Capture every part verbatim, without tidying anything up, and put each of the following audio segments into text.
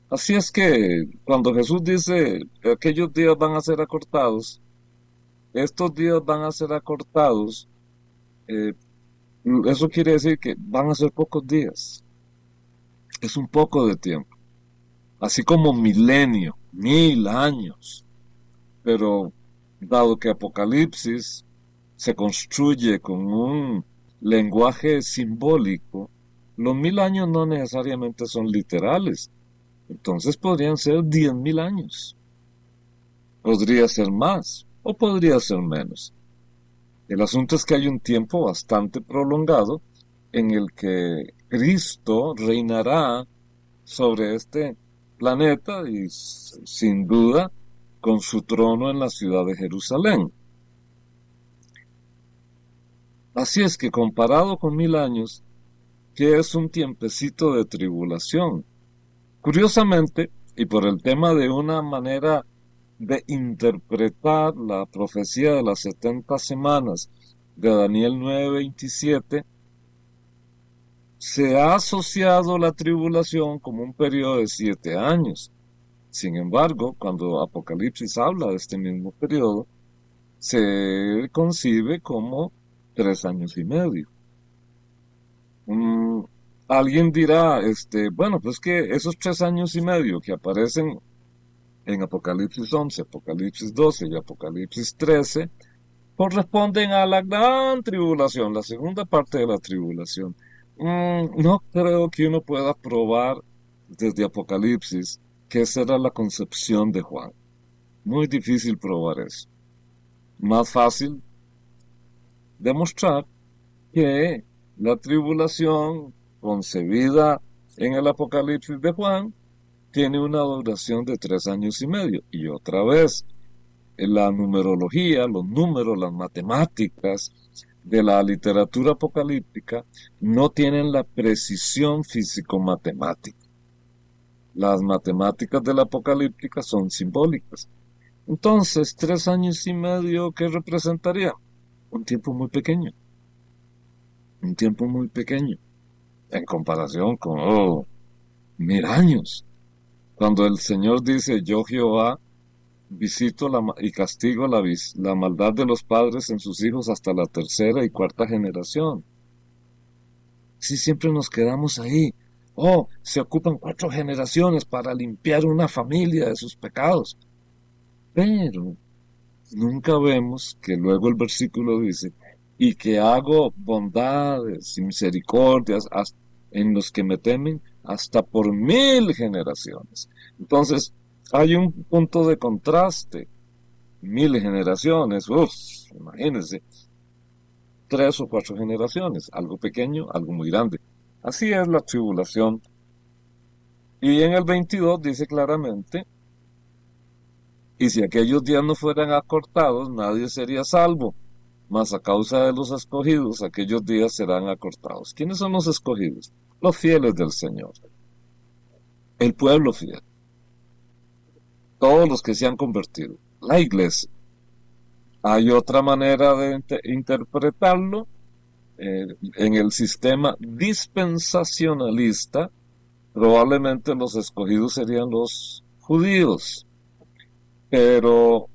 Así es que cuando Jesús dice que aquellos días van a ser acortados, estos días van a ser acortados, eh, eso quiere decir que van a ser pocos días, es un poco de tiempo, así como milenio, mil años, pero dado que Apocalipsis se construye con un lenguaje simbólico, los mil años no necesariamente son literales, entonces podrían ser diez mil años, podría ser más o podría ser menos. El asunto es que hay un tiempo bastante prolongado en el que Cristo reinará sobre este planeta y sin duda con su trono en la ciudad de Jerusalén. Así es que comparado con mil años, que es un tiempecito de tribulación. Curiosamente, y por el tema de una manera de interpretar la profecía de las setenta semanas de Daniel nueve veintisiete, se ha asociado la tribulación como un periodo de siete años. Sin embargo, cuando Apocalipsis habla de este mismo periodo, se concibe como tres años y medio. Mm, alguien dirá, este, bueno, pues que esos tres años y medio que aparecen en Apocalipsis once, Apocalipsis doce y Apocalipsis trece, corresponden a la gran tribulación, la segunda parte de la tribulación. Mm, no creo que uno pueda probar desde Apocalipsis que esa era la concepción de Juan. Muy difícil probar eso. Más fácil demostrar que la tribulación concebida en el Apocalipsis de Juan tiene una duración de tres años y medio. Y otra vez, la numerología, los números, las matemáticas de la literatura apocalíptica no tienen la precisión físico-matemática. Las matemáticas de la apocalíptica son simbólicas. Entonces, tres años y medio, ¿qué representaría? Un tiempo muy pequeño. Un tiempo muy pequeño en comparación con oh, mil años. Cuando el Señor dice, yo Jehová visito la, y castigo la, la maldad de los padres en sus hijos hasta la tercera y cuarta generación. Si siempre nos quedamos ahí. Oh, se ocupan cuatro generaciones para limpiar una familia de sus pecados. Pero nunca vemos que luego el versículo dice, y que hago bondades y misericordias en los que me temen hasta por mil generaciones. Entonces, hay un punto de contraste. Mil generaciones, uff, imagínense, tres o cuatro generaciones, algo pequeño, algo muy grande. Así es la tribulación. Y en el veintidós dice claramente, y si aquellos días no fueran acortados, nadie sería salvo, mas a causa de los escogidos, aquellos días serán acortados. ¿Quiénes son los escogidos? Los fieles del Señor, el pueblo fiel, todos los que se han convertido, la iglesia. Hay otra manera de interpretarlo, eh, en el sistema dispensacionalista, probablemente los escogidos serían los judíos, pero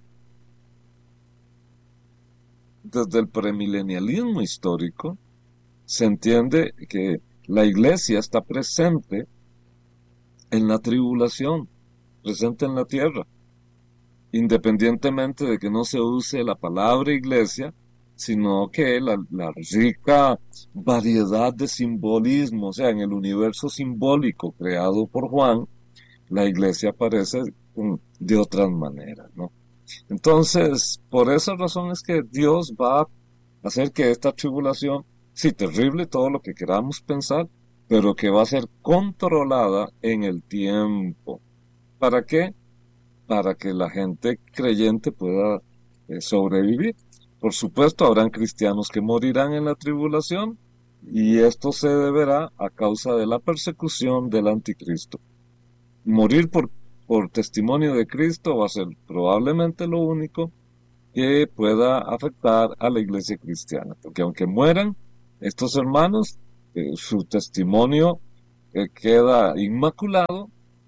desde el premilenialismo histórico se entiende que la iglesia está presente en la tribulación, presente en la tierra, independientemente de que no se use la palabra iglesia, sino que la, la rica variedad de simbolismo, o sea, en el universo simbólico creado por Juan, la iglesia aparece de otras maneras, ¿no? Entonces, por esa razón es que Dios va a hacer que esta tribulación, sí, terrible, todo lo que queramos pensar, pero que va a ser controlada en el tiempo. ¿Para qué? Para que la gente creyente pueda eh, sobrevivir. Por supuesto, habrán cristianos que morirán en la tribulación y esto se deberá a causa de la persecución del anticristo. Morir por, por testimonio de Cristo va a ser probablemente lo único que pueda afectar a la iglesia cristiana, porque aunque mueran estos hermanos, eh, su testimonio eh, queda inmaculado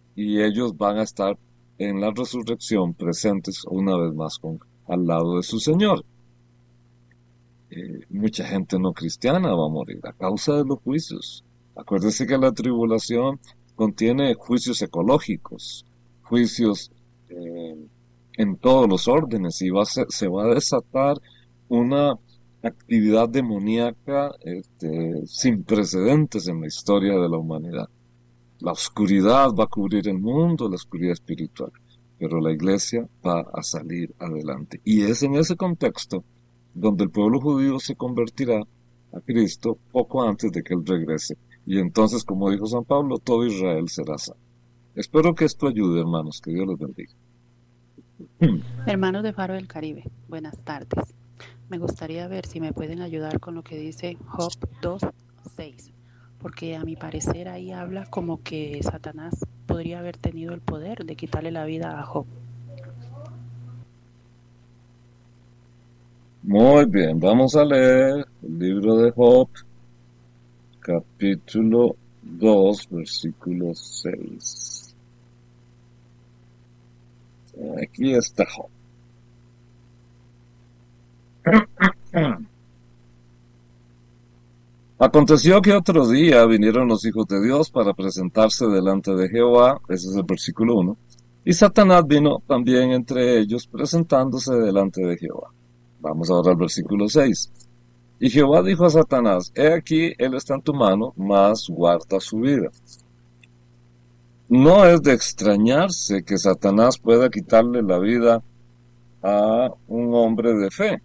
y ellos van a estar en la resurrección presentes una vez más con, al lado de su Señor. Eh, mucha gente no cristiana va a morir a causa de los juicios. Acuérdese que la tribulación contiene juicios ecológicos, juicios eh, en todos los órdenes, y va a ser- se va a desatar una actividad demoníaca este, sin precedentes en la historia de la humanidad. La oscuridad va a cubrir el mundo, la oscuridad espiritual, pero la iglesia va a salir adelante. Y es en ese contexto donde el pueblo judío se convertirá a Cristo poco antes de que Él regrese. Y entonces, como dijo San Pablo, todo Israel será salvo. Espero que esto ayude, hermanos, que Dios los bendiga. Hermanos de Faro del Caribe, buenas tardes. Me gustaría ver si me pueden ayudar con lo que dice Job dos seis, porque a mi parecer ahí habla como que Satanás podría haber tenido el poder de quitarle la vida a Job. Muy bien, vamos a leer el libro de Job, capítulo dos, versículo seis. Aquí está Job. Aconteció que otro día vinieron los hijos de Dios para presentarse delante de Jehová, ese es el versículo uno, y Satanás vino también entre ellos presentándose delante de Jehová. Vamos ahora al versículo seis. Y Jehová dijo a Satanás, he aquí, él está en tu mano, mas guarda su vida. No es de extrañarse que Satanás pueda quitarle la vida a un hombre de fe.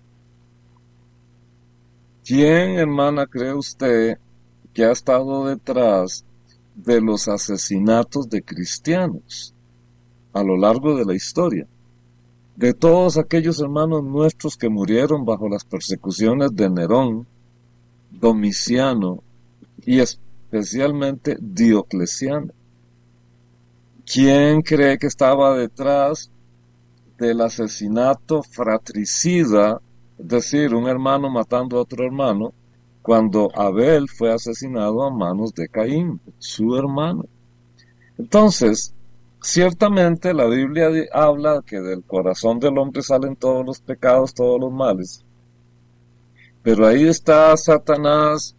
¿Quién, hermana, cree usted que ha estado detrás de los asesinatos de cristianos a lo largo de la historia? De todos aquellos hermanos nuestros que murieron bajo las persecuciones de Nerón, Domiciano y especialmente Diocleciano. ¿Quién cree que estaba detrás del asesinato fratricida, es decir, un hermano matando a otro hermano, cuando Abel fue asesinado a manos de Caín, su hermano? Entonces, ciertamente la Biblia habla que del corazón del hombre salen todos los pecados, todos los males, pero ahí está Satanás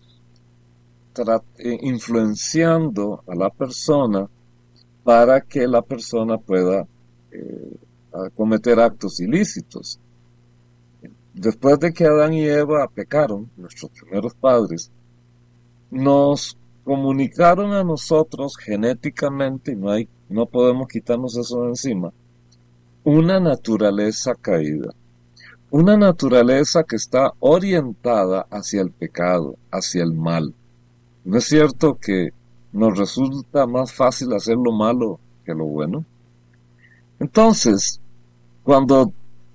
influenciando a la persona para que la persona pueda eh, cometer actos ilícitos. Después de que Adán y Eva pecaron, nuestros primeros padres, nos comunicaron a nosotros genéticamente, y no hay, no podemos quitarnos eso de encima, una naturaleza caída, una naturaleza que está orientada hacia el pecado, hacia el mal. ¿No es cierto que nos resulta más fácil hacer lo malo que lo bueno? Entonces, cuando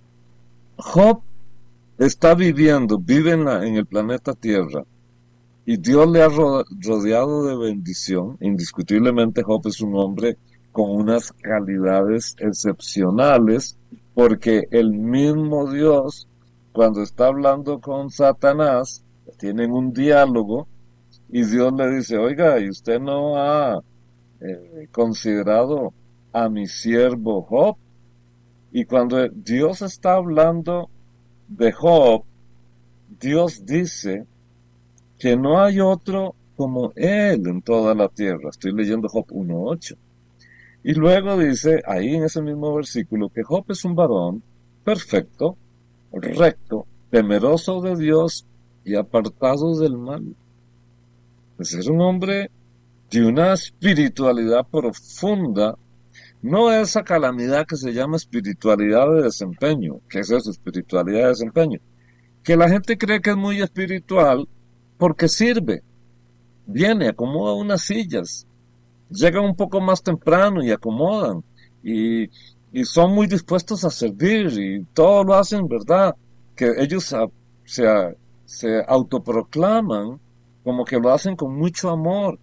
Job está viviendo, vive en, la, en el planeta Tierra, y Dios le ha rodeado de bendición, indiscutiblemente Job es un hombre con unas calidades excepcionales, porque el mismo Dios, cuando está hablando con Satanás, tienen un diálogo, y Dios le dice, oiga, ¿y usted no ha eh, considerado a mi siervo Job? Y cuando Dios está hablando de Job, Dios dice que no hay otro como él en toda la tierra. Estoy leyendo Job uno ocho. Y luego dice, ahí en ese mismo versículo, que Job es un varón perfecto, recto, temeroso de Dios y apartado del mal. Pues es un hombre de una espiritualidad profunda, no esa calamidad que se llama espiritualidad de desempeño. ¿Qué es eso, espiritualidad de desempeño? Que la gente cree que es muy espiritual porque sirve, viene, acomoda unas sillas, llegan un poco más temprano y acomodan, y, y son muy dispuestos a servir, y todo lo hacen, ¿verdad? Que ellos a, se, a, se autoproclaman como que lo hacen con mucho amor.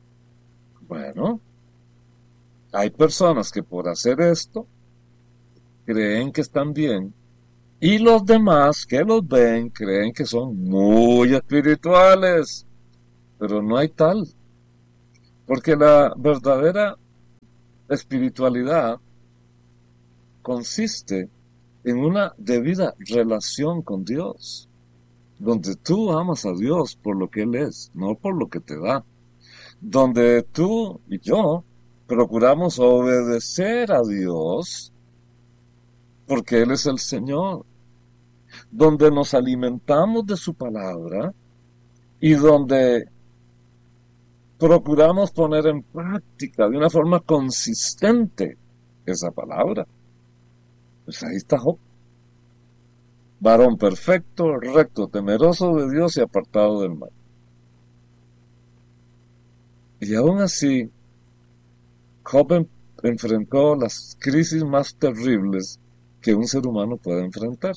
Bueno, hay personas que por hacer esto creen que están bien, y los demás que los ven creen que son muy espirituales, pero no hay tal, porque la verdadera espiritualidad consiste en una debida relación con Dios, donde tú amas a Dios por lo que Él es, no por lo que te da, donde tú y yo procuramos obedecer a Dios porque Él es el Señor, donde nos alimentamos de su palabra y donde procuramos poner en práctica de una forma consistente esa palabra. Pues ahí está Job. Varón perfecto, recto, temeroso de Dios y apartado del mal. Y aún así, Job en- enfrentó las crisis más terribles que un ser humano puede enfrentar.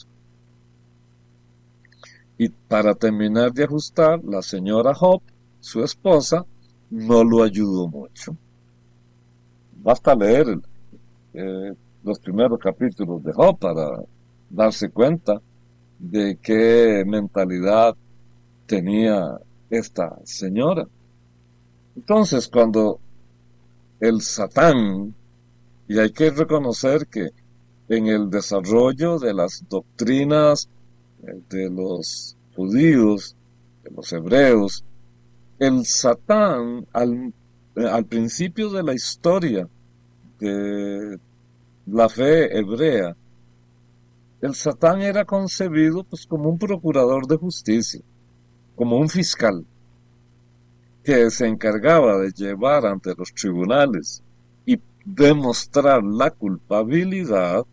Y para terminar de ajustar, la señora Job, su esposa, no lo ayudó mucho. Basta leer eh, los primeros capítulos de Job para darse cuenta de qué mentalidad tenía esta señora. Entonces, cuando el Satán, y hay que reconocer que en el desarrollo de las doctrinas eh, de los judíos, de los hebreos, el Satán al, eh, al principio de la historia de la fe hebrea, el Satán era concebido pues como un procurador de justicia, como un fiscal que se encargaba de llevar ante los tribunales y demostrar la culpabilidad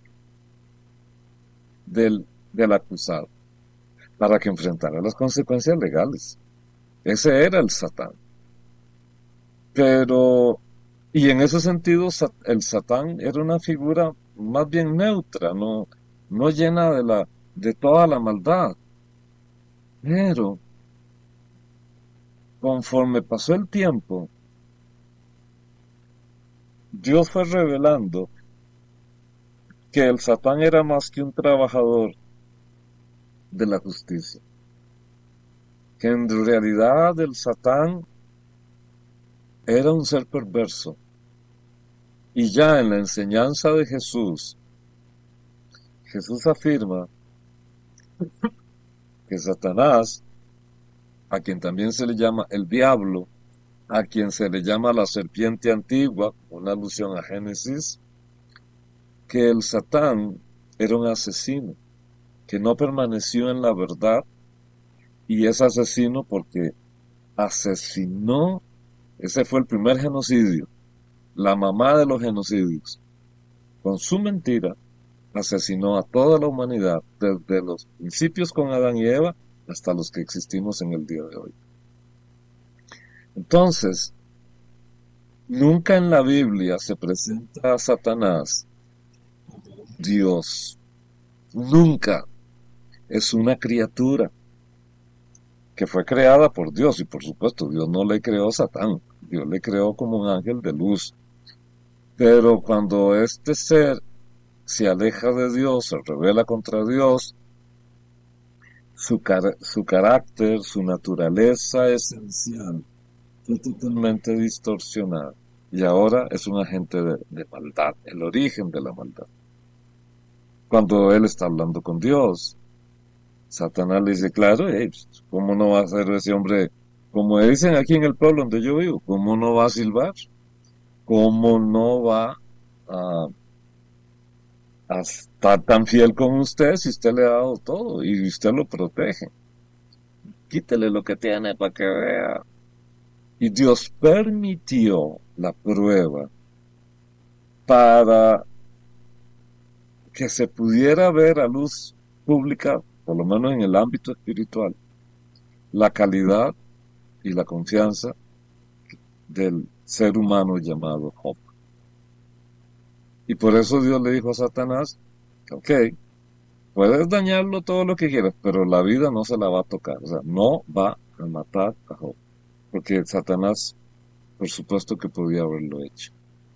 del, del acusado para que enfrentara las consecuencias legales. Ese era el Satán. Pero, y en ese sentido, Sa- el Satán era una figura más bien neutra, no, no llena de la, de toda la maldad. Pero, conforme pasó el tiempo, Dios fue revelando que el Satán era más que un trabajador de la justicia, que en realidad el Satán era un ser perverso. Y ya en la enseñanza de Jesús, Jesús afirma que Satanás, a quien también se le llama el diablo, a quien se le llama la serpiente antigua, una alusión a Génesis, que el Satán era un asesino, que no permaneció en la verdad, y es asesino porque asesinó, ese fue el primer genocidio, la mamá de los genocidios. Con su mentira, asesinó a toda la humanidad, desde los principios con Adán y Eva hasta los que existimos en el día de hoy. Entonces, nunca en la Biblia se presenta a Satanás Dios. Nunca. Es una criatura que fue creada por Dios, y por supuesto Dios no le creó a Satán, Dios le creó como un ángel de luz. Pero cuando este ser se aleja de Dios, se rebela contra Dios, su, car su carácter, su naturaleza esencial fue totalmente distorsionada. Y ahora es un agente de, de maldad, el origen de la maldad. Cuando él está hablando con Dios, Satanás le dice, claro, eh, ¿cómo no va a ser ese hombre? Como dicen aquí en el pueblo donde yo vivo, ¿cómo no va a silbar? ¿Cómo no va a, a estar tan fiel con usted si usted le ha dado todo y usted lo protege? Quítele lo que tiene para que vea. Y Dios permitió la prueba para que se pudiera ver a luz pública, por lo menos en el ámbito espiritual, la calidad y la confianza del ser humano llamado Job. Y por eso Dios le dijo a Satanás, ok, puedes dañarlo todo lo que quieras, pero la vida no se la va a tocar, o sea, no va a matar a Job, porque Satanás, por supuesto que podía haberlo hecho.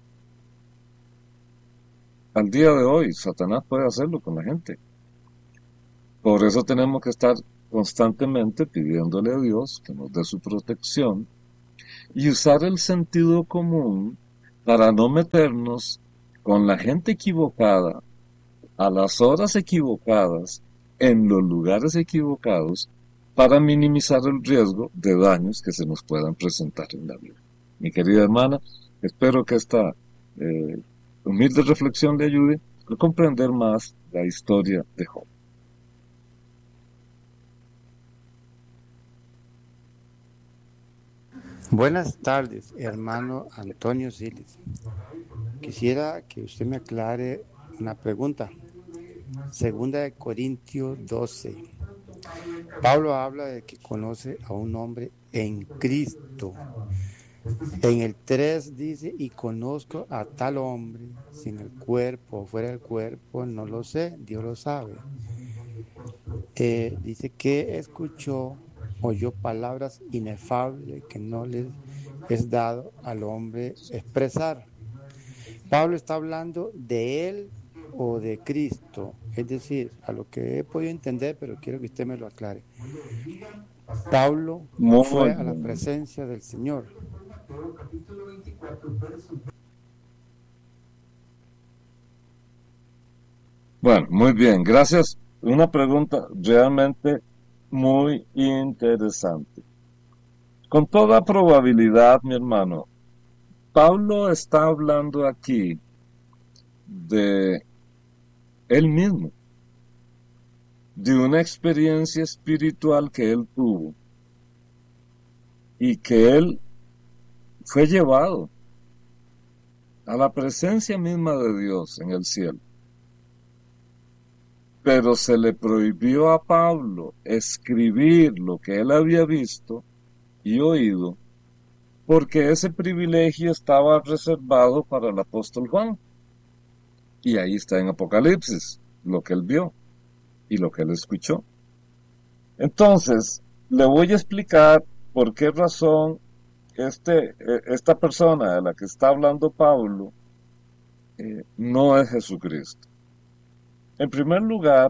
Al día de hoy, Satanás puede hacerlo con la gente. Por eso tenemos que estar constantemente pidiéndole a Dios que nos dé su protección y usar el sentido común para no meternos con la gente equivocada, a las horas equivocadas, en los lugares equivocados, para minimizar el riesgo de daños que se nos puedan presentar en la vida. Mi querida hermana, espero que esta eh, humilde reflexión le ayude a comprender más la historia de Job. Buenas tardes, hermano Antonio Siles. Quisiera que usted me aclare una pregunta. Segunda de Corintios doce. Pablo habla de que conoce a un hombre en Cristo. En el tres dice, y conozco a tal hombre, sin el cuerpo o fuera del cuerpo, no lo sé, Dios lo sabe. Eh, dice que escuchó, oyó palabras inefables que no les es dado al hombre expresar. Pablo está hablando de él o de Cristo, es decir, a lo que he podido entender, pero quiero que usted me lo aclare. Pablo Muy fue a la bien. presencia del Señor. Bueno, muy bien, gracias. Una pregunta realmente muy interesante. Con toda probabilidad, mi hermano, Pablo está hablando aquí de él mismo, de una experiencia espiritual que él tuvo y que él fue llevado a la presencia misma de Dios en el cielo. Pero se le prohibió a Pablo escribir lo que él había visto y oído, porque ese privilegio estaba reservado para el apóstol Juan. Y ahí está en Apocalipsis, lo que él vio y lo que él escuchó. Entonces, le voy a explicar por qué razón este, esta persona de la que está hablando Pablo eh, no es Jesucristo. En primer lugar,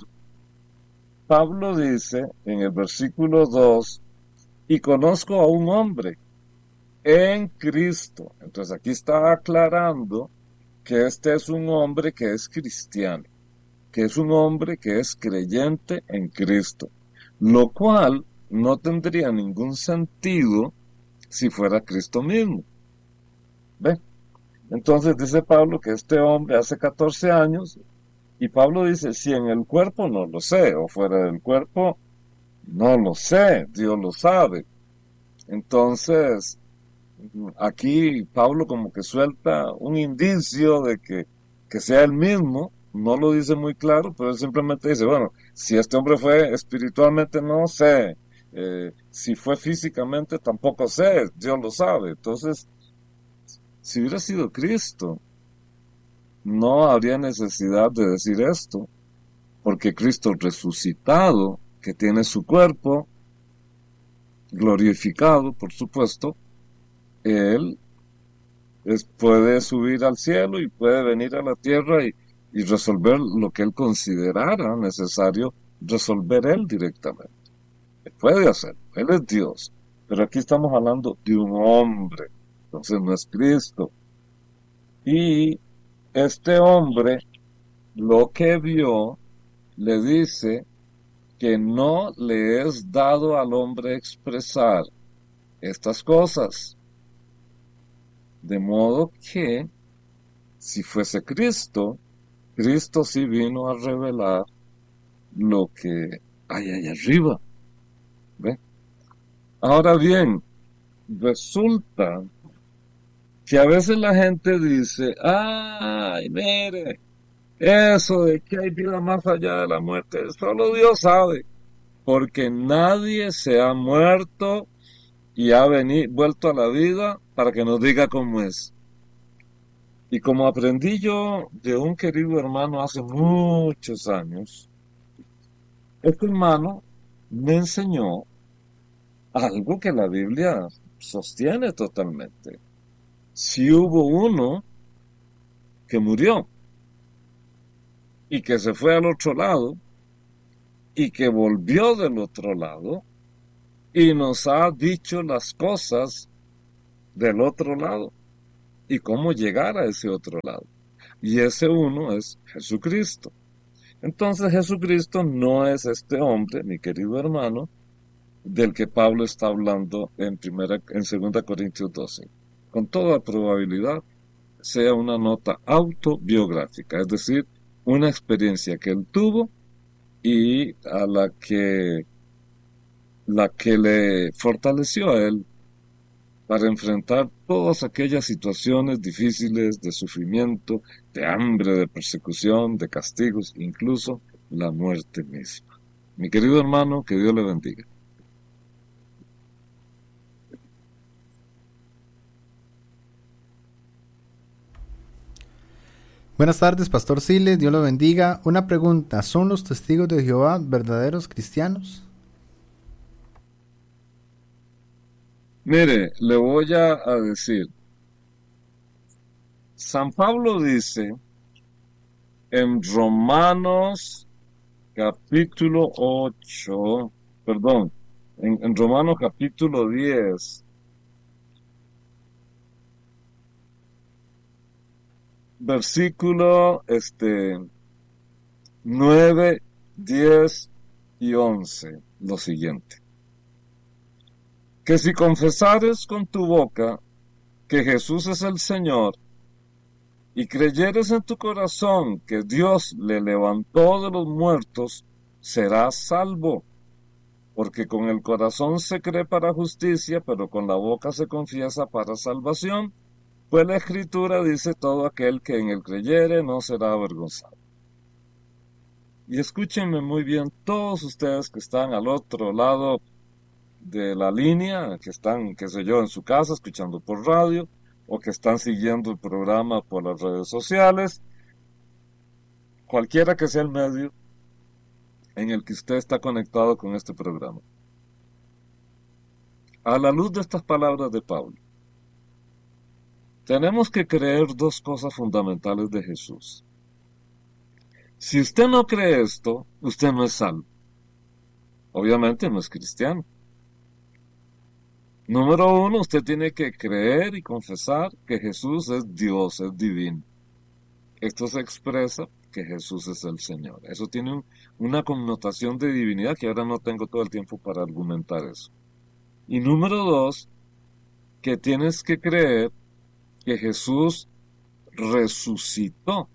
Pablo dice en el versículo dos, y conozco a un hombre en Cristo. Entonces aquí está aclarando que este es un hombre que es cristiano, que es un hombre que es creyente en Cristo, lo cual no tendría ningún sentido si fuera Cristo mismo. ¿Ve? Entonces dice Pablo que este hombre hace catorce años, y Pablo dice, si en el cuerpo no lo sé, o fuera del cuerpo no lo sé, Dios lo sabe. Entonces, aquí Pablo como que suelta un indicio de que, que sea el mismo, no lo dice muy claro, pero él simplemente dice, bueno, si este hombre fue espiritualmente no sé, eh, si fue físicamente tampoco sé, Dios lo sabe. Entonces, si hubiera sido Cristo, no habría necesidad de decir esto, porque Cristo resucitado, que tiene su cuerpo glorificado, por supuesto, Él es, puede subir al cielo y puede venir a la tierra y, y resolver lo que Él considerara necesario resolver Él directamente. Él puede hacerlo, Él es Dios, pero aquí estamos hablando de un hombre, entonces no es Cristo. Y este hombre, lo que vio, le dice que no le es dado al hombre expresar estas cosas. De modo que, si fuese Cristo, Cristo sí vino a revelar lo que hay allá arriba. ¿Ve? Ahora bien, resulta que a veces la gente dice, ay, mire, eso de que hay vida más allá de la muerte, solo Dios sabe, porque nadie se ha muerto y ha venido, vuelto a la vida para que nos diga cómo es. Y como aprendí yo de un querido hermano hace muchos años, este hermano me enseñó algo que la Biblia sostiene totalmente. Si hubo uno que murió y que se fue al otro lado y que volvió del otro lado y nos ha dicho las cosas del otro lado. y cómo llegar a ese otro lado. Y ese uno es Jesucristo. Entonces Jesucristo no es este hombre, mi querido hermano, del que Pablo está hablando en primera, en segunda Corintios doce. Con toda probabilidad sea una nota autobiográfica, es decir, una experiencia que él tuvo y a la que, la que le fortaleció a él para enfrentar todas aquellas situaciones difíciles de sufrimiento, de hambre, de persecución, de castigos, incluso la muerte misma. Mi querido hermano, que Dios le bendiga. Buenas tardes, Pastor Siles, Dios lo bendiga. Una pregunta, ¿son los testigos de Jehová verdaderos cristianos? Mire, le voy a, a decir, San Pablo dice en Romanos capítulo ocho, perdón, en, en Romanos capítulo diez, versículo este, nueve, diez y once, lo siguiente. Que si confesares con tu boca que Jesús es el Señor, y creyeres en tu corazón que Dios le levantó de los muertos, serás salvo. Porque con el corazón se cree para justicia, pero con la boca se confiesa para salvación. Pues la Escritura dice: todo aquel que en él creyere no será avergonzado. Y escúchenme muy bien todos ustedes que están al otro lado de la línea, que están, qué sé yo, en su casa escuchando por radio, o que están siguiendo el programa por las redes sociales, cualquiera que sea el medio en el que usted está conectado con este programa. A la luz de estas palabras de Pablo, tenemos que creer dos cosas fundamentales de Jesús. Si usted no cree esto, usted no es salvo. Obviamente no es cristiano. Número uno, usted tiene que creer y confesar que Jesús es Dios, es divino. Esto se expresa que Jesús es el Señor. Eso tiene un, una connotación de divinidad que ahora no tengo todo el tiempo para argumentar eso. Y número dos, que tienes que creer que Jesús resucitó.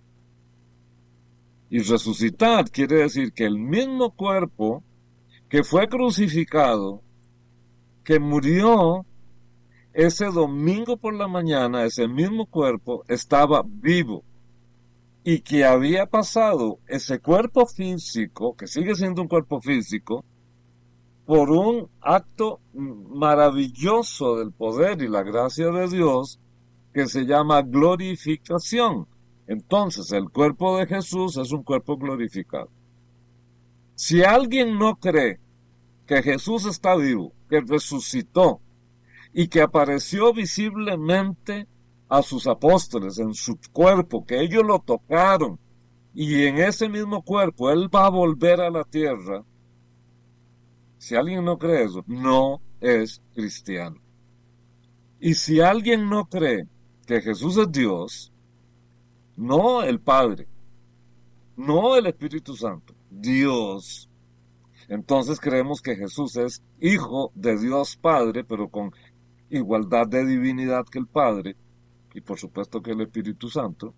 Y resucitar quiere decir que el mismo cuerpo que fue crucificado, que murió ese domingo por la mañana, ese mismo cuerpo estaba vivo y que había pasado ese cuerpo físico, que sigue siendo un cuerpo físico, por un acto maravilloso del poder y la gracia de Dios que se llama glorificación. Entonces el cuerpo de Jesús es un cuerpo glorificado. Si alguien no cree que Jesús está vivo, que resucitó y que apareció visiblemente a sus apóstoles en su cuerpo, que ellos lo tocaron y en ese mismo cuerpo él va a volver a la tierra, si alguien no cree eso, no es cristiano. Y si alguien no cree que Jesús es Dios, no el Padre, no el Espíritu Santo, Dios, entonces creemos que Jesús es hijo de Dios Padre, pero con igualdad de divinidad que el Padre, y por supuesto que el Espíritu Santo.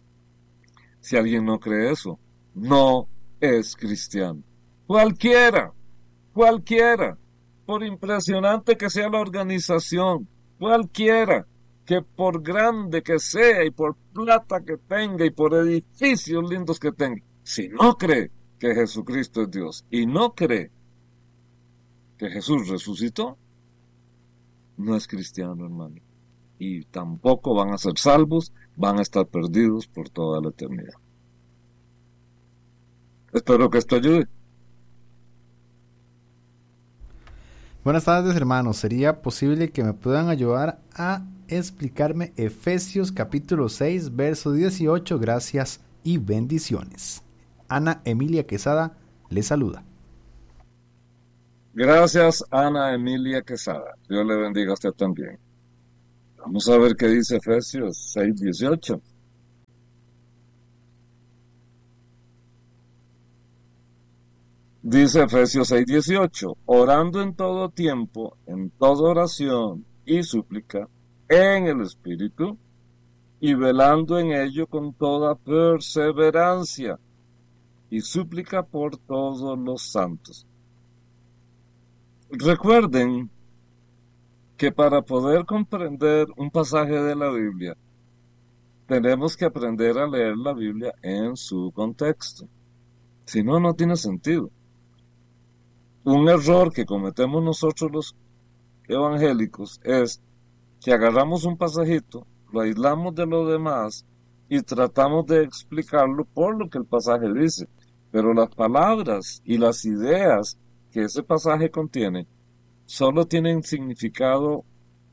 Si alguien no cree eso, no es cristiano. Cualquiera, cualquiera, por impresionante que sea la organización, cualquiera, que por grande que sea y por plata que tenga y por edificios lindos que tenga, si no cree que Jesucristo es Dios y no cree que Jesús resucitó, no es cristiano, hermano. Y tampoco van a ser salvos, van a estar perdidos por toda la eternidad. Espero que esto ayude. Buenas tardes, hermanos. ¿Sería posible que me puedan ayudar a explicarme Efesios capítulo seis, verso dieciocho? Gracias y bendiciones. Ana Emilia Quesada le saluda. Gracias, Ana Emilia Quesada. Dios le bendiga a usted también. Vamos a ver qué dice Efesios seis dieciocho. Dice Efesios seis dieciocho, orando en todo tiempo, en toda oración y súplica, en el Espíritu, y velando en ello con toda perseverancia y súplica por todos los santos. Recuerden que para poder comprender un pasaje de la Biblia, tenemos que aprender a leer la Biblia en su contexto. Si no, no tiene sentido. Un error que cometemos nosotros los evangélicos es que agarramos un pasajito, lo aislamos de lo demás y tratamos de explicarlo por lo que el pasaje dice. Pero las palabras y las ideas que ese pasaje contiene solo tienen significado,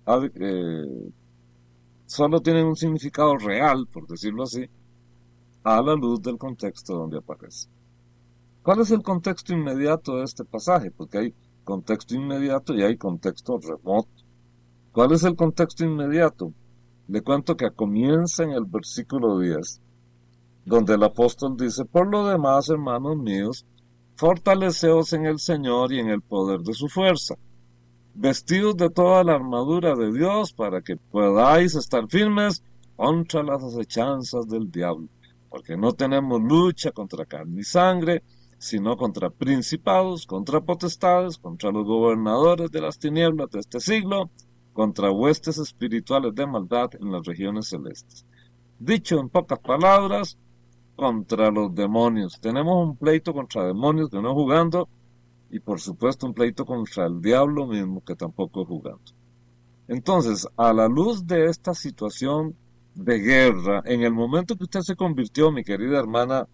eh, solo tienen un significado real, por decirlo así, a la luz del contexto donde aparece. ¿Cuál es el contexto inmediato de este pasaje? Porque hay contexto inmediato y hay contexto remoto. ¿Cuál es el contexto inmediato? Le cuento que comienza en el versículo diez, donde el apóstol dice, por lo demás, hermanos míos, fortaleceos en el Señor y en el poder de su fuerza, vestidos de toda la armadura de Dios para que podáis estar firmes contra las acechanzas del diablo, porque no tenemos lucha contra carne y sangre, sino contra principados, contra potestades, contra los gobernadores de las tinieblas de este siglo, contra huestes espirituales de maldad en las regiones celestes. Dicho en pocas palabras, contra los demonios. Tenemos un pleito contra demonios que no jugando, y por supuesto un pleito contra el diablo mismo que tampoco jugando. Entonces, a la luz de esta situación de guerra, en el momento que usted se convirtió, mi querida hermana,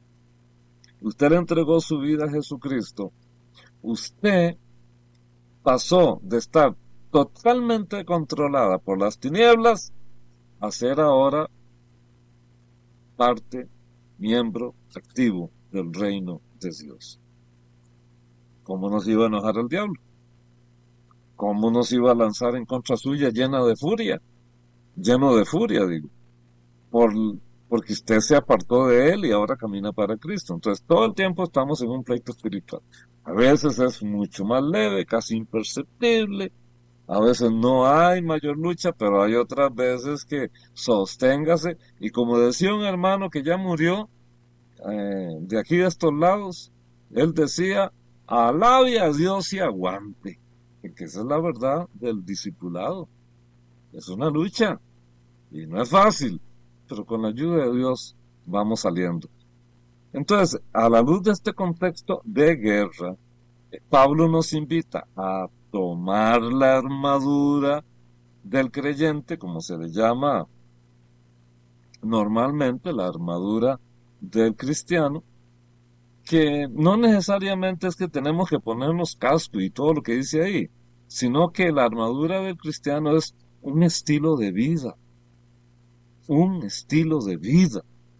usted le entregó su vida a Jesucristo, usted pasó de estar totalmente controlada por las tinieblas a ser ahora parte, miembro activo del reino de Dios. ¿Cómo nos iba a enojar el diablo? ¿Cómo nos iba a lanzar en contra suya llena de furia? Lleno de furia, digo. Por, porque usted se apartó de él y ahora camina para Cristo. Entonces, todo el tiempo estamos en un pleito espiritual. A veces es mucho más leve, casi imperceptible. A veces no hay mayor lucha, pero hay otras veces que sosténgase. Y como decía un hermano que ya murió, eh, de aquí de estos lados, él decía, alabe a Dios y aguante. Porque esa es la verdad del discipulado. Es una lucha y no es fácil, pero con la ayuda de Dios vamos saliendo. Entonces, a la luz de este contexto de guerra, Pablo nos invita a tomar la armadura del creyente, como se le llama normalmente, la armadura del cristiano, que no necesariamente es que tenemos que ponernos casco y todo lo que dice ahí, sino que la armadura del cristiano es un estilo de vida, un estilo de vida.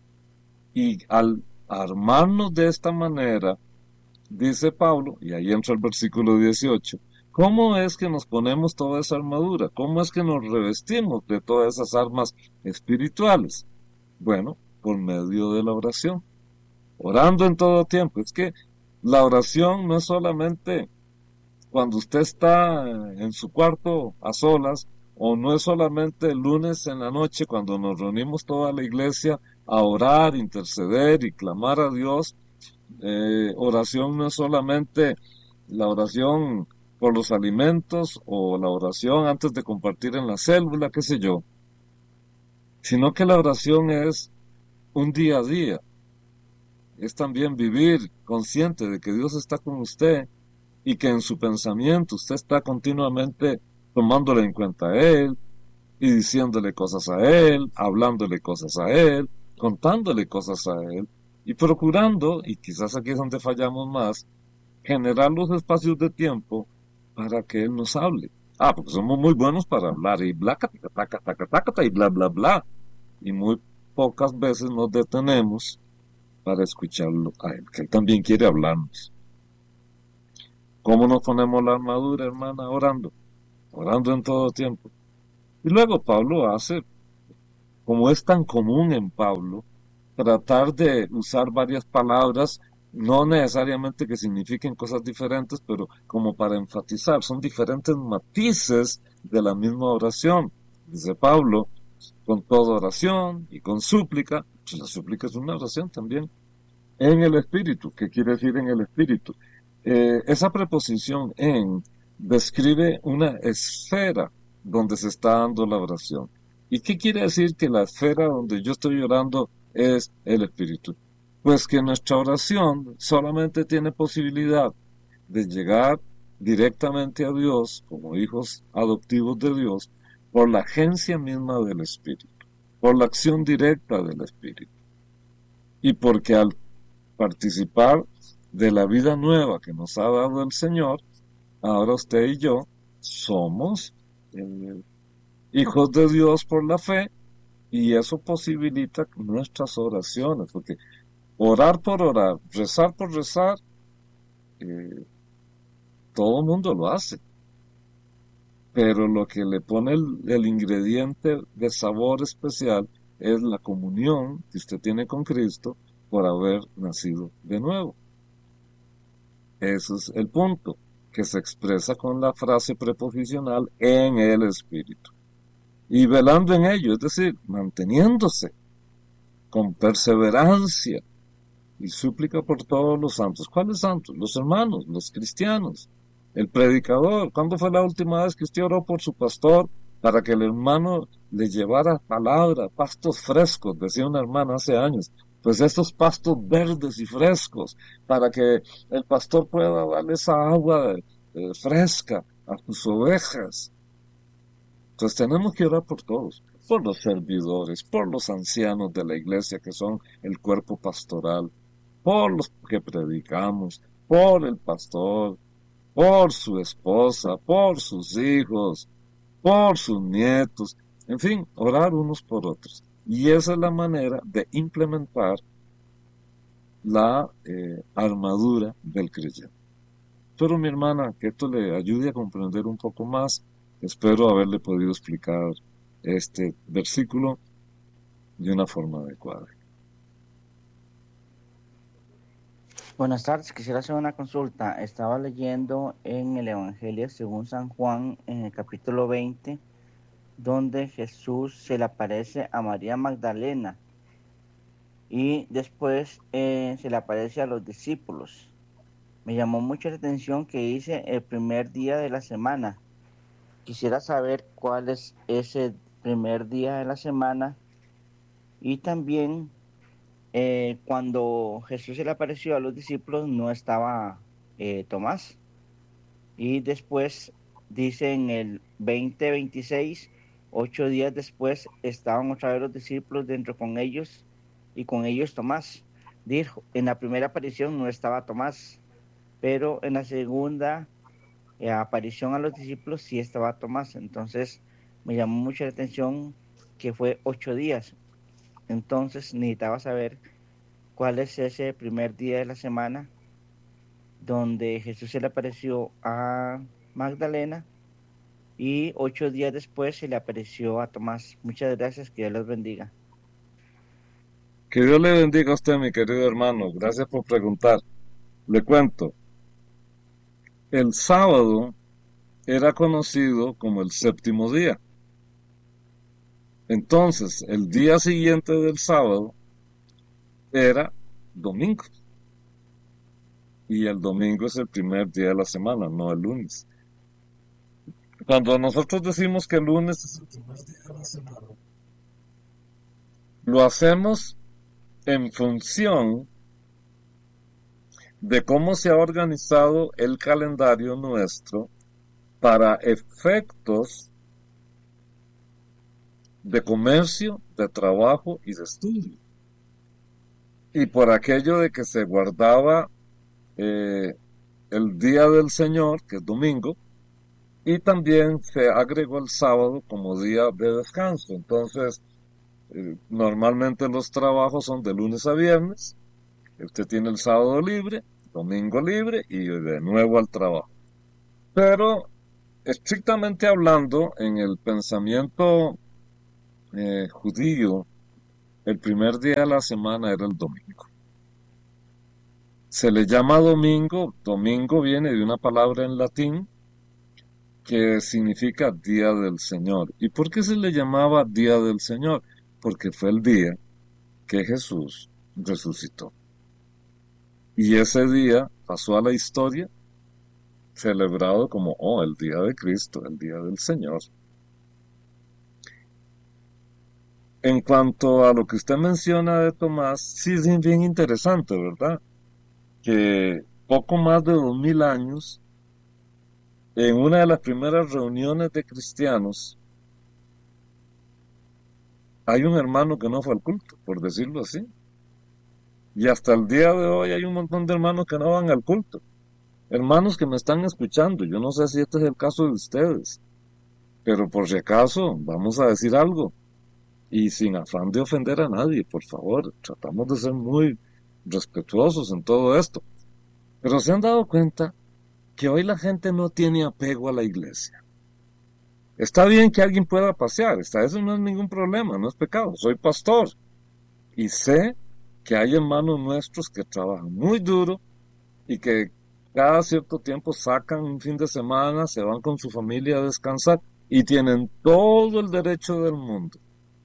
Y al armarnos de esta manera, dice Pablo, y ahí entra el versículo dieciocho, ¿cómo es que nos ponemos toda esa armadura? ¿Cómo es que nos revestimos de todas esas armas espirituales? Bueno, por medio de la oración, orando en todo tiempo. Es que la oración no es solamente cuando usted está en su cuarto a solas, o no es solamente el lunes en la noche cuando nos reunimos toda la iglesia a orar, interceder y clamar a Dios. Eh, oración no es solamente la oración por los alimentos o la oración antes de compartir en la célula, qué sé yo, sino que la oración es un día a día. Es también vivir consciente de que Dios está con usted y que en su pensamiento usted está continuamente tomándole en cuenta a Él y diciéndole cosas a Él, hablándole cosas a Él, contándole cosas a Él y procurando, y quizás aquí es donde fallamos más, generar los espacios de tiempo para que Él nos hable. Ah, porque somos muy buenos para hablar y bla, taca, taca, taca, taca, y bla, bla, bla. Y muy pocas veces nos detenemos para escucharlo a Él, que Él también quiere hablarnos. ¿Cómo nos ponemos la armadura, hermana? Orando. Orando en todo tiempo. Y luego Pablo hace, como es tan común en Pablo, tratar de usar varias palabras, no necesariamente que signifiquen cosas diferentes, pero como para enfatizar, son diferentes matices de la misma oración. Dice Pablo, con toda oración y con súplica, pues la súplica es una oración también, en el Espíritu. ¿Qué quiere decir en el Espíritu? Eh, esa preposición en describe una esfera donde se está dando la oración. ¿Y qué quiere decir que la esfera donde yo estoy orando es el Espíritu? Pues que nuestra oración solamente tiene posibilidad de llegar directamente a Dios como hijos adoptivos de Dios por la agencia misma del Espíritu, por la acción directa del Espíritu. Y porque al participar de la vida nueva que nos ha dado el Señor, ahora usted y yo somos eh, hijos de Dios por la fe, y eso posibilita nuestras oraciones, porque orar por orar, rezar por rezar, eh, todo el mundo lo hace, pero lo que le pone el, el ingrediente de sabor especial es la comunión que usted tiene con Cristo por haber nacido de nuevo. Ese es el punto, que se expresa con la frase preposicional en el Espíritu. Y velando en ello, es decir, manteniéndose con perseverancia y súplica por todos los santos. ¿Cuáles santos? Los hermanos, los cristianos, el predicador. ¿Cuándo fue la última vez que usted oró por su pastor para que el hermano le llevara palabra, pastos frescos? Decía una hermana hace años. Pues estos pastos verdes y frescos, para que el pastor pueda darle esa agua eh, fresca a sus ovejas. Entonces tenemos que orar por todos, por los servidores, por los ancianos de la iglesia que son el cuerpo pastoral, por los que predicamos, por el pastor, por su esposa, por sus hijos, por sus nietos, en fin, orar unos por otros. Y esa es la manera de implementar la eh, armadura del creyente. Espero, mi hermana, que esto le ayude a comprender un poco más. Espero haberle podido explicar este versículo de una forma adecuada. Buenas tardes, quisiera hacer una consulta. Estaba leyendo en el Evangelio según San Juan, en el capítulo veinte, donde Jesús se le aparece a María Magdalena y después eh, se le aparece a los discípulos. Me llamó mucho la atención que dice el primer día de la semana. Quisiera saber cuál es ese primer día de la semana, y también eh, cuando Jesús se le apareció a los discípulos no estaba eh, Tomás, y después dice en el veinte veintiséis, ocho días después estaban otra vez los discípulos dentro con ellos y con ellos Tomás. Dijo, en la primera aparición no estaba Tomás, pero en la segunda eh, aparición a los discípulos sí estaba Tomás. Entonces me llamó mucho la atención que fue ocho días. Entonces necesitaba saber cuál es ese primer día de la semana donde Jesús se le apareció a Magdalena y ocho días después se le apareció a Tomás. Muchas gracias, que Dios los bendiga. Que Dios le bendiga a usted, mi querido hermano. Gracias por preguntar. Le cuento. El sábado era conocido como el séptimo día. Entonces, el día siguiente del sábado era domingo. Y el domingo es el primer día de la semana, no el lunes. Cuando nosotros decimos que el lunes es el primer día de la semana, lo hacemos en función de cómo se ha organizado el calendario nuestro para efectos de comercio, de trabajo y de estudio. Y por aquello de que se guardaba eh, el día del Señor, que es domingo, y también se agregó el sábado como día de descanso. Entonces, eh, normalmente los trabajos son de lunes a viernes. Usted tiene el sábado libre, domingo libre y de nuevo al trabajo. Pero estrictamente hablando, en el pensamiento eh, judío, el primer día de la semana era el domingo. Se le llama domingo, domingo viene de una palabra en latín que significa día del Señor. ¿Y por qué se le llamaba día del Señor? Porque fue el día que Jesús resucitó. Y ese día pasó a la historia celebrado como, oh, el día de Cristo, el día del Señor. En cuanto a lo que usted menciona de Tomás, sí es bien interesante, ¿verdad? Que poco más de dos mil años, en una de las primeras reuniones de cristianos, hay un hermano que no fue al culto, por decirlo así. Y hasta el día de hoy hay un montón de hermanos que no van al culto. Hermanos que me están escuchando, yo no sé si este es el caso de ustedes, pero por si acaso, vamos a decir algo. Y sin afán de ofender a nadie, por favor, tratamos de ser muy respetuosos en todo esto. Pero se han dado cuenta que hoy la gente no tiene apego a la iglesia. Está bien que alguien pueda pasear, está, eso no es ningún problema, no es pecado. Soy pastor y sé que hay hermanos nuestros que trabajan muy duro y que cada cierto tiempo sacan un fin de semana, se van con su familia a descansar y tienen todo el derecho del mundo.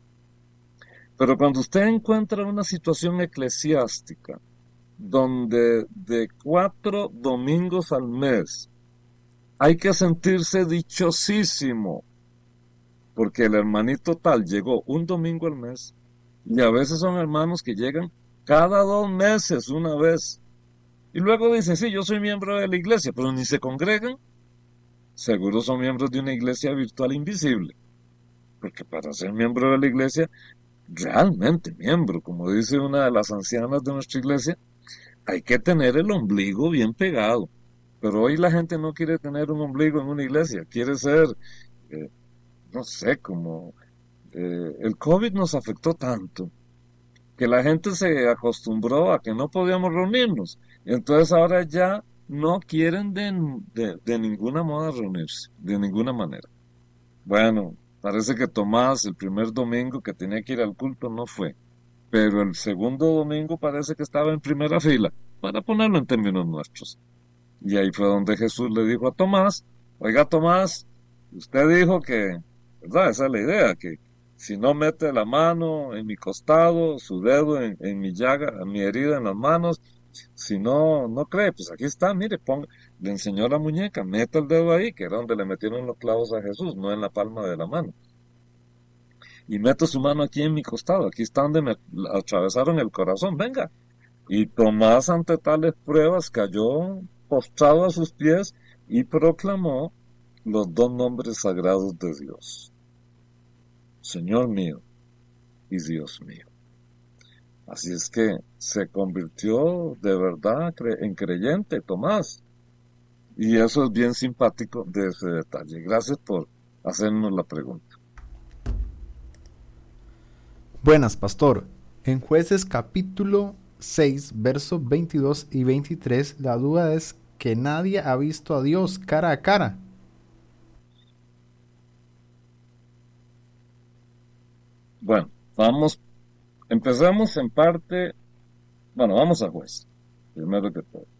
Pero cuando usted encuentra una situación eclesiástica donde de cuatro domingos al mes hay que sentirse dichosísimo, porque el hermanito tal llegó un domingo al mes, y a veces son hermanos que llegan cada dos meses una vez, y luego dicen, sí, yo soy miembro de la iglesia, pero ni se congregan, seguro son miembros de una iglesia virtual invisible, porque para ser miembro de la iglesia, realmente miembro, como dice una de las ancianas de nuestra iglesia, hay que tener el ombligo bien pegado. Pero hoy la gente no quiere tener un ombligo en una iglesia, quiere ser, eh, no sé, como eh, el COVID nos afectó tanto, que la gente se acostumbró a que no podíamos reunirnos. Entonces ahora ya no quieren de, de, de ninguna moda reunirse, de ninguna manera. Bueno, parece que Tomás, el primer domingo que tenía que ir al culto, no fue. Pero el segundo domingo parece que estaba en primera fila, para ponerlo en términos nuestros. Y ahí fue donde Jesús le dijo a Tomás, oiga Tomás, usted dijo que, ¿verdad? Esa es la idea, que si no mete la mano en mi costado, su dedo en, en mi llaga, en mi herida en las manos, si no, no cree, pues aquí está, mire, ponga, le enseñó la muñeca, meta el dedo ahí, que era donde le metieron los clavos a Jesús, no en la palma de la mano. Y meto su mano aquí en mi costado, aquí está donde me atravesaron el corazón, venga. Y Tomás, ante tales pruebas, cayó postrado a sus pies y proclamó los dos nombres sagrados de Dios: Señor mío y Dios mío. Así es que se convirtió de verdad en creyente Tomás. Y eso es bien simpático de ese detalle. Gracias por hacernos la pregunta. Buenas, pastor. En Jueces capítulo seis, versos veintidós y veintitrés, la duda es que nadie ha visto a Dios cara a cara. Bueno, vamos, empezamos en parte, bueno, vamos a Jueces, primero que todo.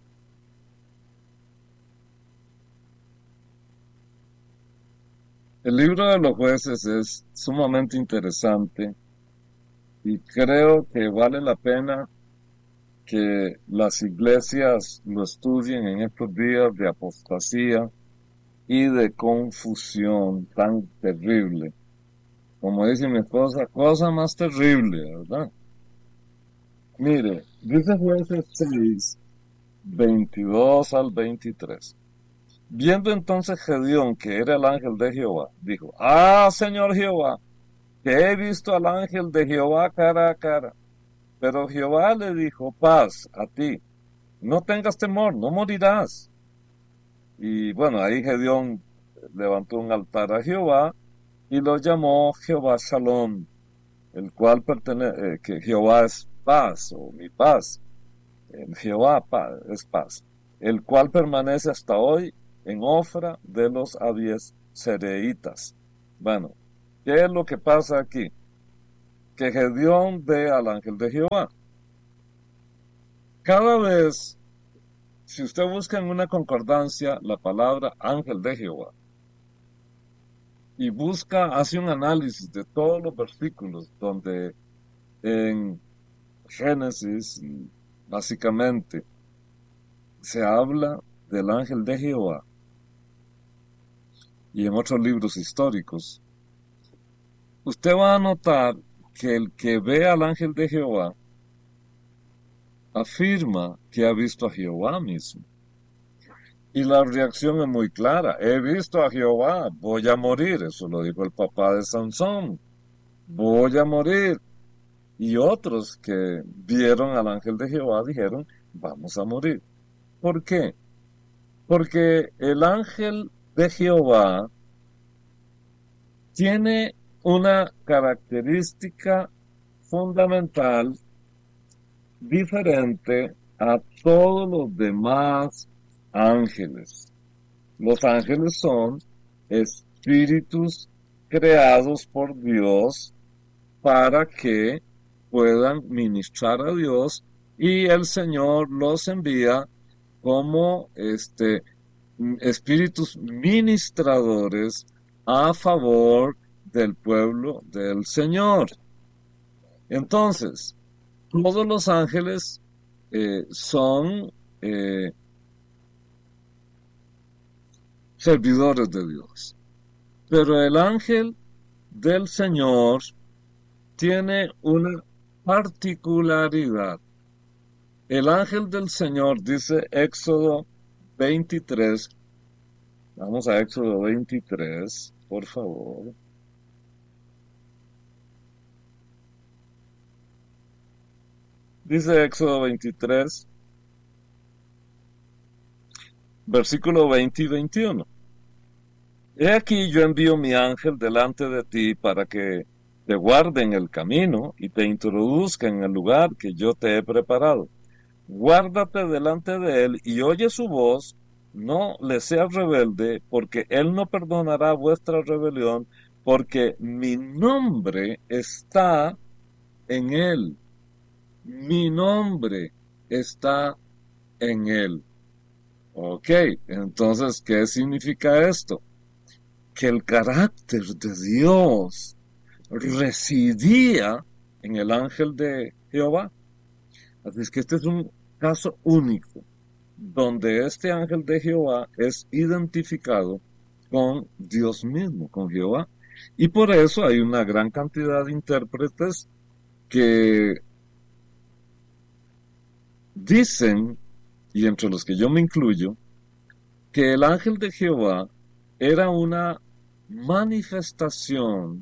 El libro de los Jueces es sumamente interesante y creo que vale la pena que las iglesias lo estudien en estos días de apostasía y de confusión tan terrible. Como dice mi esposa, cosa más terrible, ¿verdad? Mire, dice Jueces seis, veintidós al veintitrés. Viendo entonces Gedeón que era el ángel de Jehová, dijo, ah, Señor Jehová, que he visto al ángel de Jehová cara a cara. Pero Jehová le dijo, paz a ti, no tengas temor, no morirás. Y bueno, ahí Gedeón levantó un altar a Jehová y lo llamó Jehová Shalom, el cual pertenece, eh, que Jehová es paz, o mi paz. El Jehová paz, es paz, el cual permanece hasta hoy en Ofra de los Abiezereitas. Bueno, ¿qué es lo que pasa aquí? Que Gedeón ve al ángel de Jehová. Cada vez, si usted busca en una concordancia la palabra ángel de Jehová y busca, hace un análisis de todos los versículos donde en Génesis, básicamente, se habla del ángel de Jehová y en otros libros históricos, usted va a notar que el que ve al ángel de Jehová afirma que ha visto a Jehová mismo. Y la reacción es muy clara. He visto a Jehová, voy a morir. Eso lo dijo el papá de Sansón. Voy a morir. Y otros que vieron al ángel de Jehová dijeron, vamos a morir. ¿Por qué? Porque el ángel de Jehová tiene una característica fundamental diferente a todos los demás ángeles. Los ángeles son espíritus creados por Dios para que puedan ministrar a Dios, y el Señor los envía como este espíritus ministradores a favor del pueblo del Señor. Entonces, todos los ángeles eh, son eh, servidores de Dios, pero el ángel del Señor tiene una particularidad. El ángel del Señor, dice Éxodo veintitrés, vamos a Éxodo veintitrés, por favor. Dice Éxodo veintitrés, versículo veinte y veintiuno. He aquí yo envío mi ángel delante de ti para que te guarde en el camino y te introduzca en el lugar que yo te he preparado. Guárdate delante de él y oye su voz, no le seas rebelde, porque él no perdonará vuestra rebelión, porque mi nombre está en él. Mi nombre está en él. Ok, entonces, ¿qué significa esto? Que el carácter de Dios residía en el ángel de Jehová. Así es que este es un caso único, donde este ángel de Jehová es identificado con Dios mismo, con Jehová. Y por eso hay una gran cantidad de intérpretes que dicen, y entre los que yo me incluyo, que el ángel de Jehová era una manifestación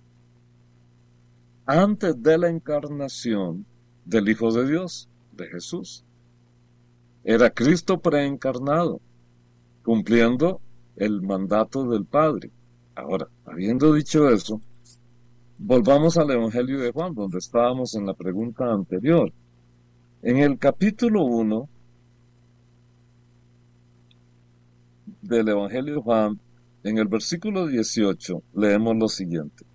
antes de la encarnación del Hijo de Dios, de Jesús. Era Cristo preencarnado, cumpliendo el mandato del Padre. Ahora, habiendo dicho eso, volvamos al Evangelio de Juan, donde estábamos en la pregunta anterior. En el capítulo uno del Evangelio de Juan, en el versículo dieciocho, leemos lo siguiente.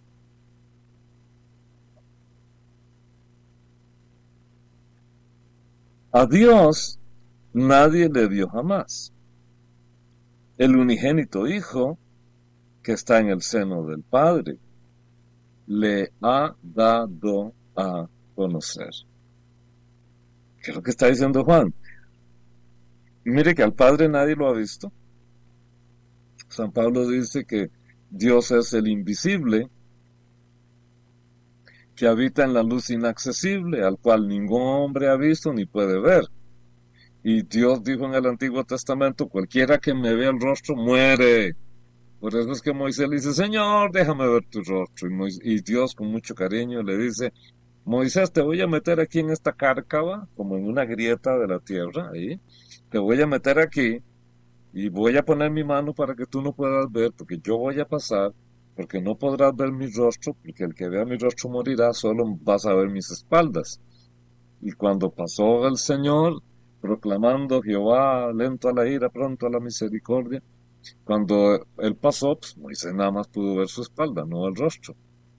A Dios nadie le dio jamás. El unigénito Hijo, que está en el seno del Padre, le ha dado a conocer. ¿Qué es lo que está diciendo Juan? Mire que al Padre nadie lo ha visto. San Pablo dice que Dios es el invisible, que habita en la luz inaccesible, al cual ningún hombre ha visto ni puede ver. Y Dios dijo en el Antiguo Testamento, cualquiera que me vea el rostro muere. Por eso es que Moisés le dice, Señor, déjame ver tu rostro. Y, Moisés, y Dios con mucho cariño le dice, Moisés, te voy a meter aquí en esta cárcava, como en una grieta de la tierra, ahí. Te voy a meter aquí y voy a poner mi mano para que tú no puedas ver, porque yo voy a pasar, porque no podrás ver mi rostro, porque el que vea mi rostro morirá, solo vas a ver mis espaldas. Y cuando pasó el Señor, proclamando Jehová lento a la ira, pronto a la misericordia. Cuando él pasó, pues Moisés nada más pudo ver su espalda, no el rostro.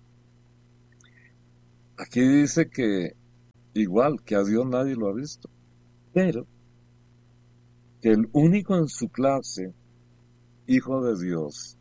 Aquí dice que igual que a Dios nadie lo ha visto, pero que el único en su clase, Hijo de Dios,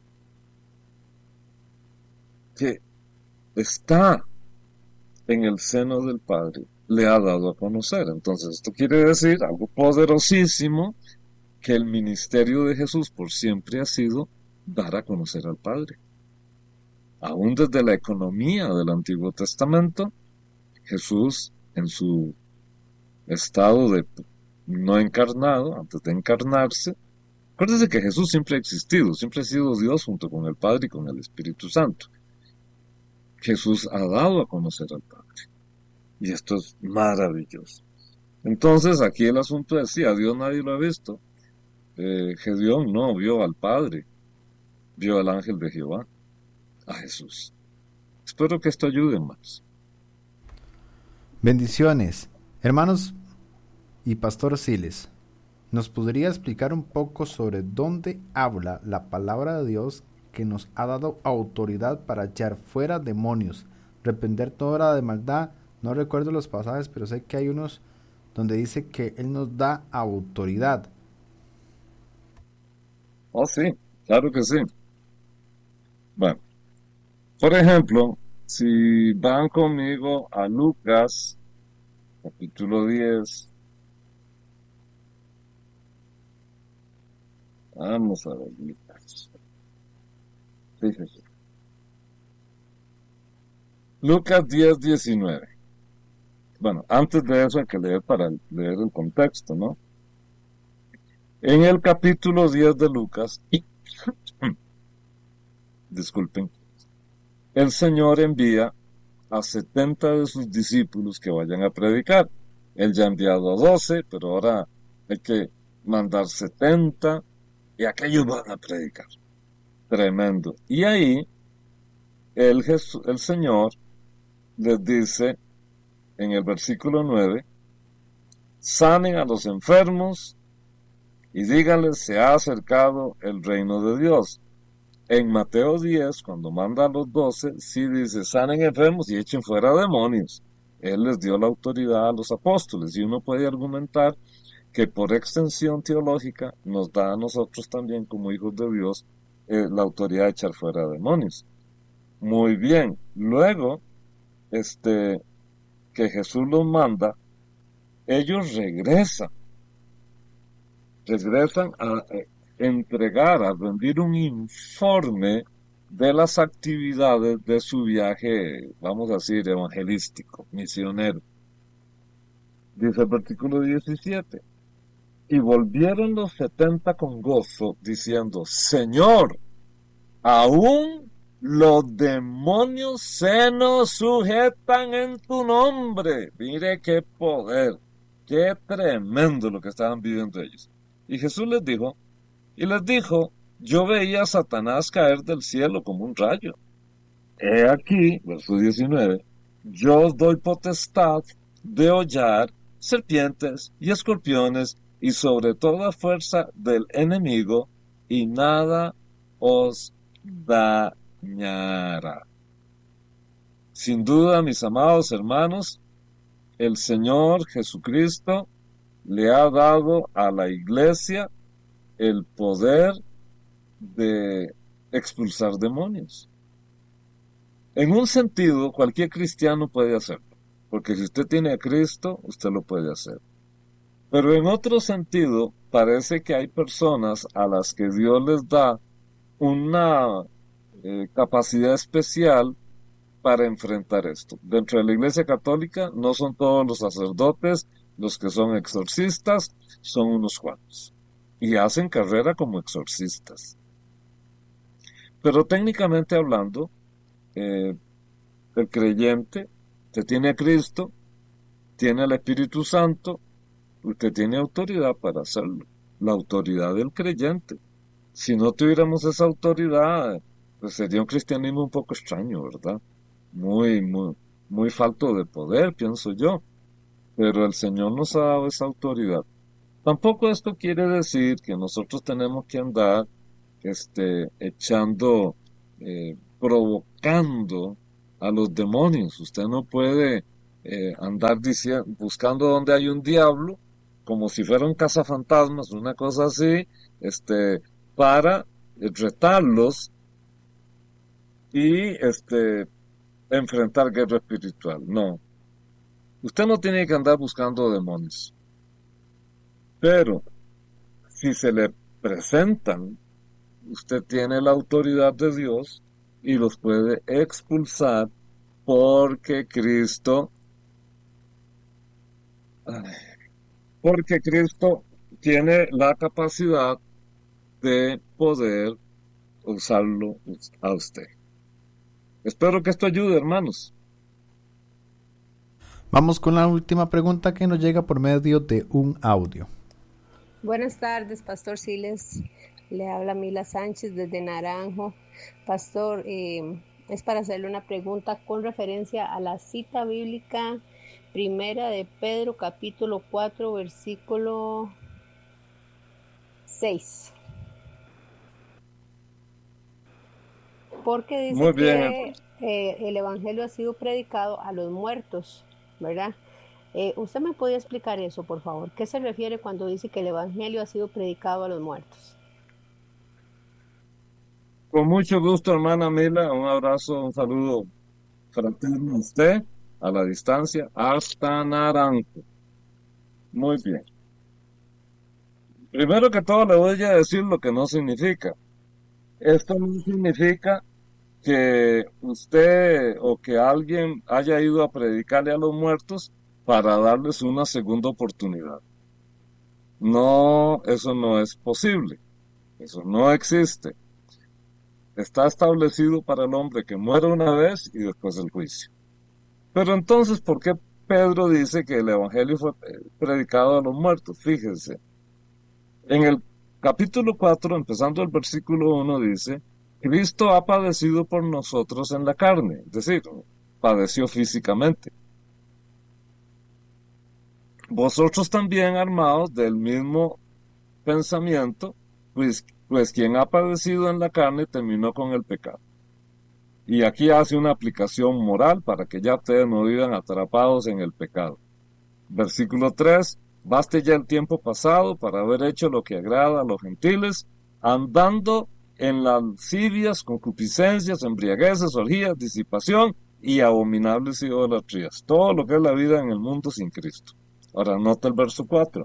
que está en el seno del Padre, le ha dado a conocer. Entonces esto quiere decir algo poderosísimo, que el ministerio de Jesús por siempre ha sido dar a conocer al Padre. Aún desde la economía del Antiguo Testamento, Jesús en su estado de no encarnado, antes de encarnarse, acuérdense que Jesús siempre ha existido, siempre ha sido Dios junto con el Padre y con el Espíritu Santo. Jesús ha dado a conocer al Padre. Y esto es maravilloso. Entonces aquí el asunto es, sí, a Dios nadie lo ha visto. Eh, Gedeón no vio al Padre, vio al ángel de Jehová, a Jesús. Espero que esto ayude más. Bendiciones. Hermanos y Pastor Siles, ¿nos podría explicar un poco sobre dónde habla la palabra de Dios que nos ha dado autoridad para echar fuera demonios, reprender toda obra de maldad? No recuerdo los pasajes, pero sé que hay unos donde dice que Él nos da autoridad. Oh, sí, claro que sí. Bueno, por ejemplo, si van conmigo a Lucas, capítulo diez, vamos a ver, Lucas. Fíjense. Lucas diez, diecinueve. Bueno, antes de eso hay que leer para leer el contexto, ¿no? En el capítulo diez de Lucas, disculpen, el Señor envía a setenta de sus discípulos que vayan a predicar. Él ya ha enviado a doce, pero ahora hay que mandar setenta y aquellos van a predicar. Tremendo. Y ahí el, Jesús, el Señor les dice en el versículo nueve, sanen a los enfermos y díganles, se ha acercado el reino de Dios. En Mateo diez, cuando manda a los doce, sí dice, sanen enfermos y echen fuera demonios. Él les dio la autoridad a los apóstoles, y uno puede argumentar que por extensión teológica nos da a nosotros también como hijos de Dios eh, la autoridad de echar fuera demonios. Muy bien, luego este, que Jesús los manda, ellos regresan, regresan a eh, entregar, a rendir un informe de las actividades de su viaje, vamos a decir, evangelístico, misionero. Dice el versículo diecisiete, y volvieron los setenta con gozo, diciendo, Señor, aún los demonios se nos sujetan en tu nombre. Mire qué poder, qué tremendo lo que estaban viviendo ellos. Y Jesús les dijo, y les dijo, yo veía a Satanás caer del cielo como un rayo. He aquí, verso diecinueve, yo os doy potestad de hollar serpientes y escorpiones y sobre toda fuerza del enemigo, y nada os dañará. Sin duda, mis amados hermanos, el Señor Jesucristo le ha dado a la iglesia el poder de expulsar demonios. En un sentido, cualquier cristiano puede hacerlo, porque si usted tiene a Cristo, usted lo puede hacer. Pero en otro sentido, parece que hay personas a las que Dios les da una eh, capacidad especial para enfrentar esto. Dentro de la Iglesia Católica no son todos los sacerdotes los que son exorcistas, son unos cuantos. Y hacen carrera como exorcistas. Pero técnicamente hablando, eh, el creyente, usted tiene a Cristo, tiene al Espíritu Santo, usted tiene autoridad para hacerlo, la autoridad del creyente. Si no tuviéramos esa autoridad, pues sería un cristianismo un poco extraño, ¿verdad? Muy, muy, muy falto de poder, pienso yo. pero el Señor nos ha dado esa autoridad. Tampoco esto quiere decir que nosotros tenemos que andar este, echando, eh, provocando a los demonios. Usted no puede eh, andar diciendo, buscando donde hay un diablo, como si fuera un cazafantasmas, una cosa así, este, para eh, retarlos y este, enfrentar guerra espiritual. No. Usted no tiene que andar buscando demonios. Pero si se le presentan, usted tiene la autoridad de Dios y los puede expulsar porque Cristo, porque Cristo tiene la capacidad de poder usarlo a usted. Espero que esto ayude, hermanos. Vamos con la última pregunta que nos llega por medio de un audio. Buenas tardes, Pastor Siles. Le habla Mila Sánchez desde Naranjo. Pastor, eh, es para hacerle una pregunta con referencia a la cita bíblica primera de Pedro, capítulo cuatro, versículo seis. Porque dice Muy bien. que eh, el evangelio ha sido predicado a los muertos, ¿verdad? Eh, ¿Usted me puede explicar eso, por favor? ¿Qué se refiere cuando dice que el evangelio ha sido predicado a los muertos? Con mucho gusto, hermana Mila. Un abrazo, un saludo fraterno a usted, a la distancia, hasta Naranjo. Muy bien. Primero que todo le voy a decir lo que no significa. Esto no significa que usted o que alguien haya ido a predicarle a los muertos para darles una segunda oportunidad. No, eso no es posible. Eso no existe. Está establecido para el hombre que muere una vez y después el juicio. Pero entonces, ¿por qué Pedro dice que el evangelio fue predicado a los muertos? Fíjense. En el capítulo cuatro, empezando el versículo uno, dice: Cristo ha padecido por nosotros en la carne, es decir, padeció físicamente. Vosotros también, armados del mismo pensamiento, pues, pues quien ha padecido en la carne terminó con el pecado. Y aquí hace una aplicación moral para que ya ustedes no vivan atrapados en el pecado. Versículo tres: Baste ya el tiempo pasado para haber hecho lo que agrada a los gentiles, andando en lascivias, concupiscencias, embriagueces, orgías, disipación y abominables idolatrías. Todo lo que es la vida en el mundo sin Cristo. Ahora nota el verso cuatro.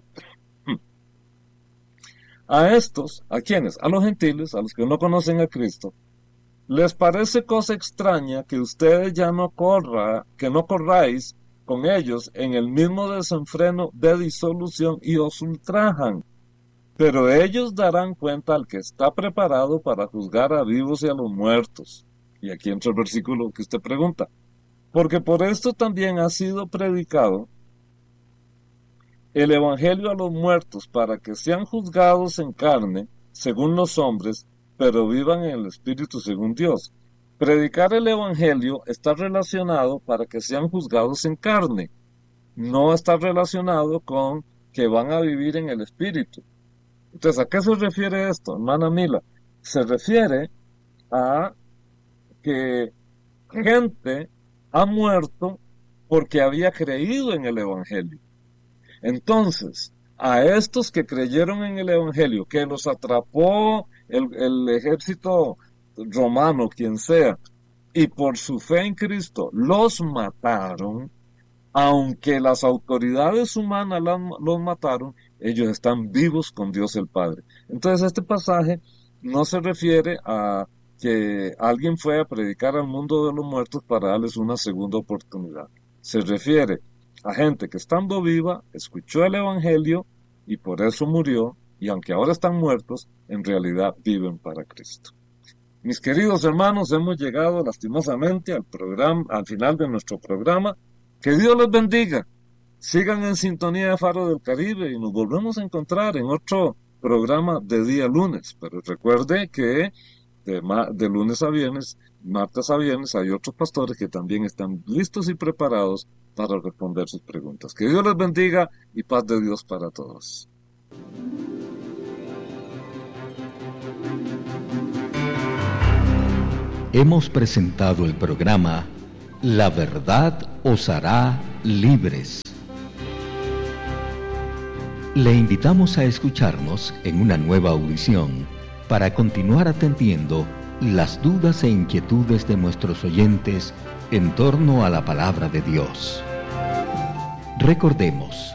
A estos, ¿a quiénes? A los gentiles, a los que no conocen a Cristo, les parece cosa extraña que ustedes ya no corra, que no corráis con ellos en el mismo desenfreno de disolución y os ultrajan. Pero ellos darán cuenta al que está preparado para juzgar a vivos y a los muertos. Y aquí entra el versículo que usted pregunta. Porque por esto también ha sido predicado el evangelio a los muertos, para que sean juzgados en carne, según los hombres, pero vivan en el Espíritu según Dios. Predicar el evangelio está relacionado para que sean juzgados en carne. No está relacionado con que van a vivir en el Espíritu. Entonces, ¿a qué se refiere esto, hermana Mila? Se refiere a que gente ha muerto porque había creído en el evangelio. Entonces, a estos que creyeron en el evangelio, que los atrapó el, el ejército romano, quien sea, y por su fe en Cristo los mataron, aunque las autoridades humanas los mataron, ellos están vivos con Dios el Padre. Entonces este pasaje no se refiere a que alguien fue a predicar al mundo de los muertos para darles una segunda oportunidad. Se refiere a gente que estando viva, escuchó el evangelio y por eso murió, y aunque ahora están muertos, en realidad viven para Cristo. Mis queridos hermanos, hemos llegado lastimosamente al programa, al final de nuestro programa. Que Dios los bendiga. Sigan en sintonía de Faro del Caribe y nos volvemos a encontrar en otro programa de día lunes. Pero recuerde que de, ma- de lunes a viernes, martes a viernes, hay otros pastores que también están listos y preparados para responder sus preguntas. Que Dios les bendiga y paz de Dios para todos. Hemos presentado el programa La Verdad os hará libres. Le invitamos a escucharnos en una nueva audición para continuar atendiendo las dudas e inquietudes de nuestros oyentes en torno a la palabra de Dios. Recordemos,